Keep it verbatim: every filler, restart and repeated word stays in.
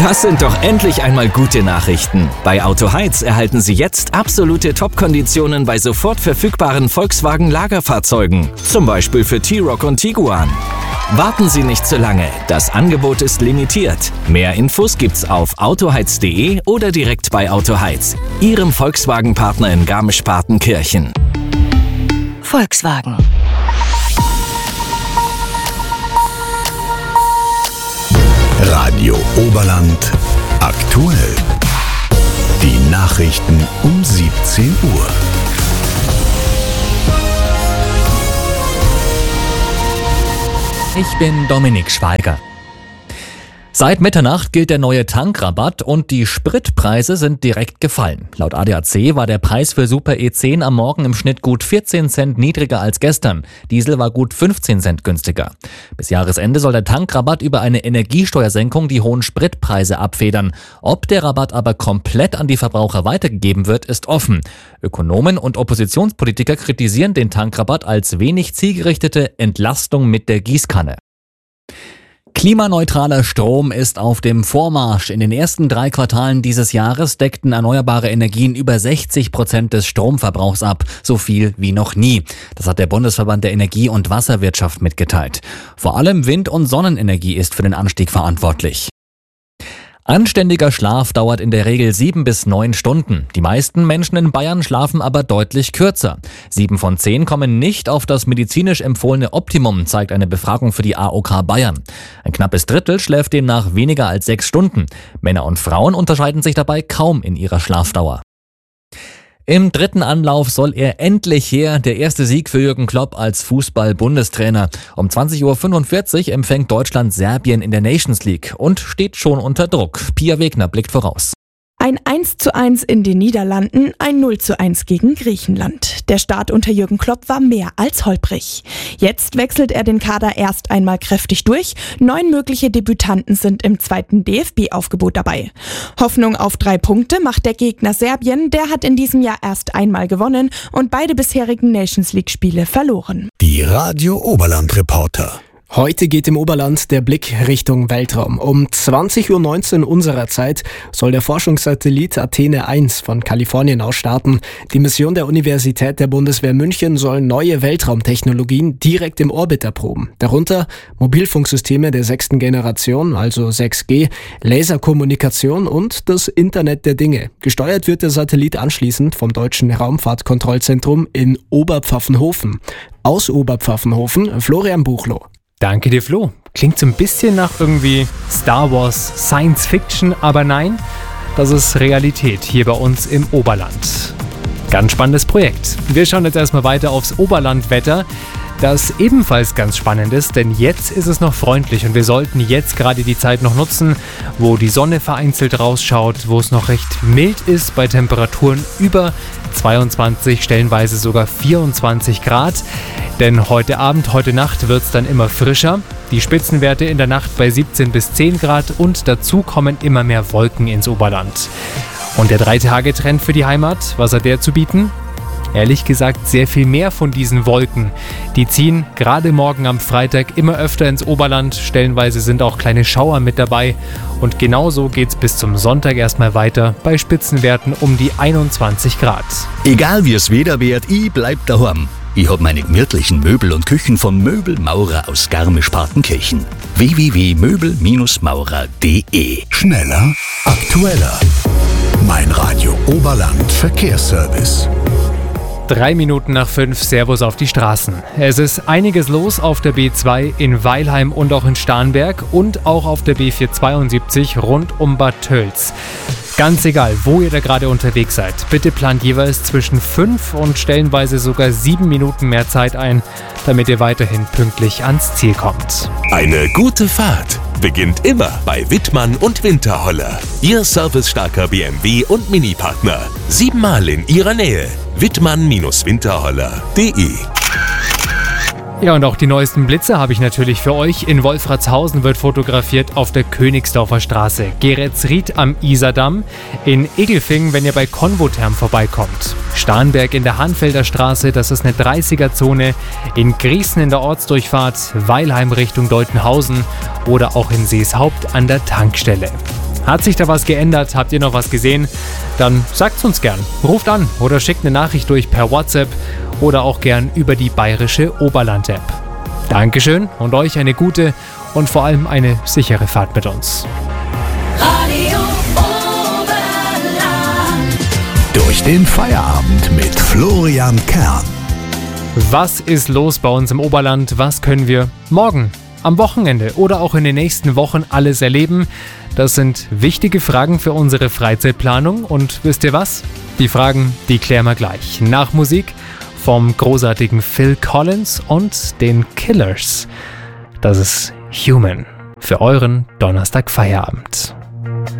Das sind doch endlich einmal gute Nachrichten. Bei Autoheiz erhalten Sie jetzt absolute Top-Konditionen bei sofort verfügbaren Volkswagen-Lagerfahrzeugen. Zum Beispiel für T-Roc und Tiguan. Warten Sie nicht zu lange. Das Angebot ist limitiert. Mehr Infos gibt's auf autoheiz punkt de oder direkt bei Autoheiz, Ihrem Volkswagen-Partner in Garmisch-Partenkirchen. Volkswagen. Radio Oberland aktuell. Die Nachrichten um siebzehn Uhr. Ich bin Dominik Schweiger. Seit Mitternacht gilt der neue Tankrabatt und die Spritpreise sind direkt gefallen. Laut A D A C war der Preis für Super E zehn am Morgen im Schnitt gut vierzehn Cent niedriger als gestern. Diesel war gut fünfzehn Cent günstiger. Bis Jahresende soll der Tankrabatt über eine Energiesteuersenkung die hohen Spritpreise abfedern. Ob der Rabatt aber komplett an die Verbraucher weitergegeben wird, ist offen. Ökonomen und Oppositionspolitiker kritisieren den Tankrabatt als wenig zielgerichtete Entlastung mit der Gießkanne. Klimaneutraler Strom ist auf dem Vormarsch. In den ersten drei Quartalen dieses Jahres deckten erneuerbare Energien über sechzig Prozent des Stromverbrauchs ab. So viel wie noch nie. Das hat der Bundesverband der Energie- und Wasserwirtschaft mitgeteilt. Vor allem Wind- und Sonnenenergie ist für den Anstieg verantwortlich. Anständiger Schlaf dauert in der Regel sieben bis neun Stunden. Die meisten Menschen in Bayern schlafen aber deutlich kürzer. Sieben von zehn kommen nicht auf das medizinisch empfohlene Optimum, zeigt eine Befragung für die A O K Bayern. Ein knappes Drittel schläft demnach weniger als sechs Stunden. Männer und Frauen unterscheiden sich dabei kaum in ihrer Schlafdauer. Im dritten Anlauf soll er endlich her, der erste Sieg für Jürgen Klopp als Fußball-Bundestrainer. Um zwanzig Uhr fünfundvierzig empfängt Deutschland Serbien in der Nations League und steht schon unter Druck. Pia Wegner blickt voraus. Ein eins zu eins in den Niederlanden, ein null zu eins gegen Griechenland. Der Start unter Jürgen Klopp war mehr als holprig. Jetzt wechselt er den Kader erst einmal kräftig durch. Neun mögliche Debütanten sind im zweiten D F B-Aufgebot dabei. Hoffnung auf drei Punkte macht der Gegner Serbien. Der hat in diesem Jahr erst einmal gewonnen und beide bisherigen Nations League-Spiele verloren. Die Radio Oberland Reporter. Heute geht im Oberland der Blick Richtung Weltraum. Um zwanzig Uhr neunzehn unserer Zeit soll der Forschungssatellit Athene eins von Kalifornien aus starten. Die Mission der Universität der Bundeswehr München soll neue Weltraumtechnologien direkt im Orbit erproben. Darunter Mobilfunksysteme der sechsten Generation, also sechs G, Laserkommunikation und das Internet der Dinge. Gesteuert wird der Satellit anschließend vom Deutschen Raumfahrtkontrollzentrum in Oberpfaffenhofen. Aus Oberpfaffenhofen, Florian Buchloh. Danke dir, Flo. Klingt so ein bisschen nach irgendwie Star Wars Science Fiction, aber nein, das ist Realität hier bei uns im Oberland. Ganz spannendes Projekt. Wir schauen jetzt erstmal weiter aufs Oberlandwetter, das ebenfalls ganz spannend ist, denn jetzt ist es noch freundlich und wir sollten jetzt gerade die Zeit noch nutzen, wo die Sonne vereinzelt rausschaut, wo es noch recht mild ist bei Temperaturen über zweiundzwanzig, stellenweise sogar vierundzwanzig Grad. Denn heute Abend, heute Nacht wird es dann immer frischer. Die Spitzenwerte in der Nacht bei siebzehn bis zehn Grad und dazu kommen immer mehr Wolken ins Oberland. Und der Drei-Tage-Trend für die Heimat, was hat der zu bieten? Ehrlich gesagt sehr viel mehr von diesen Wolken. Die ziehen gerade morgen am Freitag immer öfter ins Oberland. Stellenweise sind auch kleine Schauer mit dabei. Und genauso geht's bis zum Sonntag erstmal weiter bei Spitzenwerten um die einundzwanzig Grad. Egal wie es Wetter wird, ich bleib daheim. Ich hab meine gemütlichen Möbel und Küchen von Möbelmaurer aus Garmisch-Partenkirchen. w w w punkt möbel maurer punkt de Schneller, aktueller. Mein Radio Oberland Verkehrsservice. Drei Minuten nach fünf, Servus auf die Straßen. Es ist einiges los auf der B zwei in Weilheim und auch in Starnberg und auch auf der B vierhundertzweiundsiebzig rund um Bad Tölz. Ganz egal, wo ihr da gerade unterwegs seid, bitte plant jeweils zwischen fünf und stellenweise sogar sieben Minuten mehr Zeit ein, damit ihr weiterhin pünktlich ans Ziel kommt. Eine gute Fahrt beginnt immer bei Wittmann und Winterholler. Ihr servicestarker B M W und Mini-Partner. Siebenmal in ihrer Nähe. wittmann Bindestrich winterholler punkt de Ja, und auch die neuesten Blitze habe ich natürlich für euch. In Wolfratshausen wird fotografiert auf der Königsdorfer Straße, Geretsried am Isardamm, in Egelfingen, wenn ihr bei Convotherm vorbeikommt. Starnberg in der Hanfelder Straße, das ist eine dreißiger-Zone, in Griesen in der Ortsdurchfahrt, Weilheim Richtung Deutenhausen oder auch in Seeshaupt an der Tankstelle. Hat sich da was geändert? Habt ihr noch was gesehen? Dann sagt's uns gern. Ruft an oder schickt eine Nachricht durch per WhatsApp oder auch gern über die bayerische Oberland-App. Dankeschön und euch eine gute und vor allem eine sichere Fahrt mit uns. Radio Oberland. Durch den Feierabend mit Florian Kern. Was ist los bei uns im Oberland? Was können wir morgen, am Wochenende oder auch in den nächsten Wochen alles erleben? Das sind wichtige Fragen für unsere Freizeitplanung. Und wisst ihr was? Die Fragen, die klären wir gleich. Nach Musik vom großartigen Phil Collins und den Killers. Das ist Human für euren Donnerstag-Feierabend.